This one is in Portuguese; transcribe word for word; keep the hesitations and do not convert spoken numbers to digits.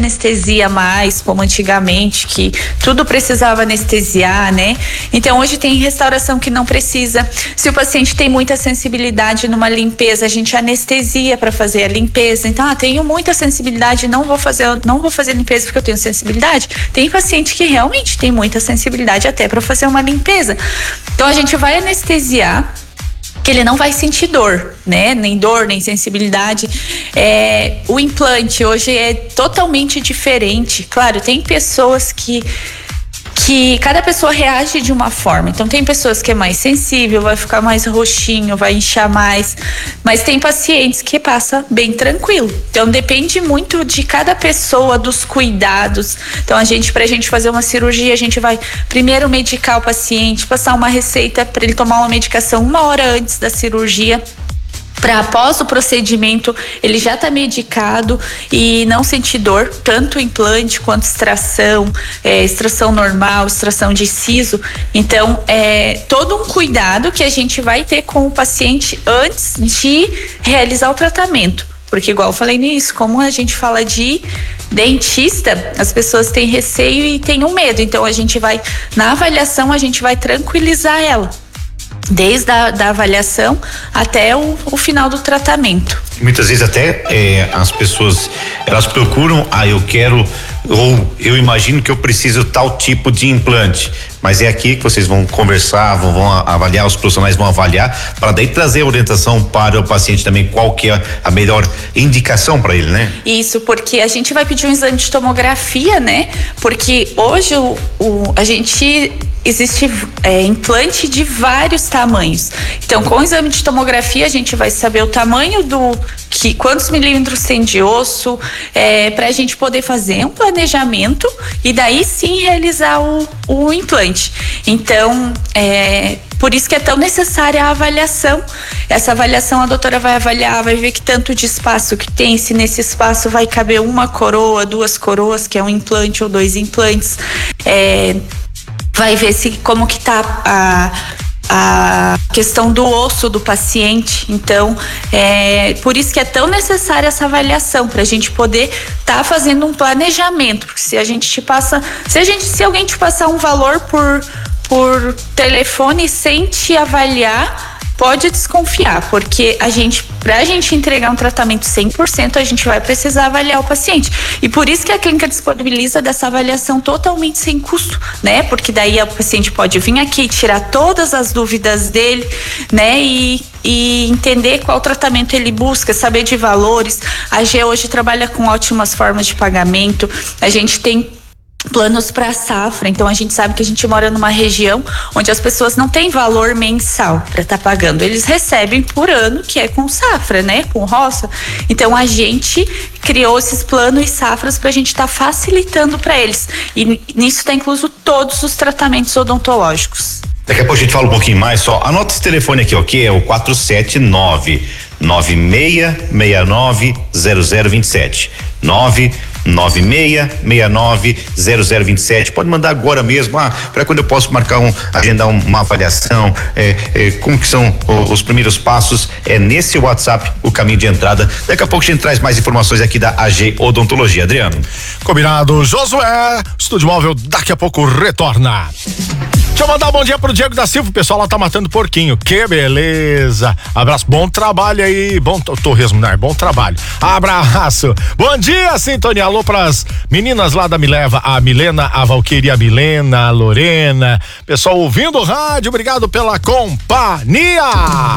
anestesia mais, como antigamente, que tudo precisava anestesiar, né? Então hoje tem restauração que não precisa. Se o paciente tem muita sensibilidade numa limpeza, a gente anestesia para fazer a limpeza. Então, ah, tenho muita sensibilidade, não vou fazer, não vou fazer limpeza porque eu tenho sensibilidade. Tem paciente que realmente tem muita sensibilidade até para fazer uma limpeza. Então a gente vai anestesiar, que ele não vai sentir dor, né? Nem dor, nem sensibilidade. É, o implante hoje é totalmente diferente. Claro, tem pessoas que que cada pessoa reage de uma forma. Então tem pessoas que é mais sensível, vai ficar mais roxinho, vai inchar mais, mas tem pacientes que passa bem tranquilo. Então depende muito de cada pessoa, dos cuidados. Então a gente, pra gente fazer uma cirurgia, a gente vai primeiro medicar o paciente, passar uma receita para ele tomar uma medicação uma hora antes da cirurgia, para após o procedimento ele já tá medicado e não sentir dor, tanto implante quanto extração, é, extração normal, extração de siso. Então é todo um cuidado que a gente vai ter com o paciente antes de realizar o tratamento, porque igual eu falei nisso, como a gente fala de dentista, as pessoas têm receio e têm um medo. Então a gente vai, na avaliação, a gente vai tranquilizar ela, desde a da avaliação até o, o final do tratamento. Muitas vezes até é, as pessoas, elas procuram, ah, eu quero, ou eu imagino que eu preciso tal tipo de implante, mas é aqui que vocês vão conversar, vão, vão avaliar, os profissionais vão avaliar, para daí trazer orientação para o paciente também, qual que é a melhor indicação para ele, né? Isso, porque a gente vai pedir um exame de tomografia, né? Porque hoje o, o a gente existe é, implante de vários tamanhos. Então, com o exame de tomografia, a gente vai saber o tamanho do, que, quantos milímetros tem de osso, é, para a gente poder fazer um planejamento e daí sim realizar o, o implante. Então, é, por isso que é tão necessária a avaliação. Essa avaliação a doutora vai avaliar, vai ver que tanto de espaço que tem, se nesse espaço vai caber uma coroa, duas coroas, que é um implante ou dois implantes. É, vai ver se como que tá a, a questão do osso do paciente. Então, é por isso que é tão necessária essa avaliação, para a gente poder estar tá fazendo um planejamento. Porque se a gente te passa, se a gente, se alguém te passar um valor por por telefone sem te avaliar, pode desconfiar, porque a gente, pra gente entregar um tratamento cem por cento, a gente vai precisar avaliar o paciente. E por isso que a clínica disponibiliza dessa avaliação totalmente sem custo, né? Porque daí o paciente pode vir aqui, tirar todas as dúvidas dele, né? E, e entender qual tratamento ele busca, saber de valores. A G hoje trabalha com ótimas formas de pagamento. A gente tem planos para safra, então a gente sabe que a gente mora numa região onde as pessoas não têm valor mensal para estar tá pagando, eles recebem por ano, que é com safra, né, com roça. Então a gente criou esses planos e safras para a gente estar tá facilitando para eles, e nisso está incluso todos os tratamentos odontológicos. Daqui a pouco a gente fala um pouquinho mais, só anota esse telefone aqui, ok? É o quatro sete nove, nove seis seis nove, zero zero dois sete, nove nove seis seis nove, zero zero dois sete. Pode mandar agora mesmo, ah, para quando eu posso marcar um, agendar um, uma avaliação, é, é, como que são os, os primeiros passos, é nesse WhatsApp o caminho de entrada. Daqui a pouco a gente traz mais informações aqui da A G Odontologia. Adriano. Combinado, Josué, Estúdio Móvel daqui a pouco retorna. Deixa eu mandar um bom dia pro Diego da Silva, o pessoal lá tá matando porquinho, que beleza, abraço, bom trabalho aí, bom torresmo, né? Bom trabalho, abraço, bom dia, sintonia, alô pras meninas lá da Mileva, a Milena, a Valquíria, a Milena, a Lorena, pessoal ouvindo o rádio, obrigado pela companhia.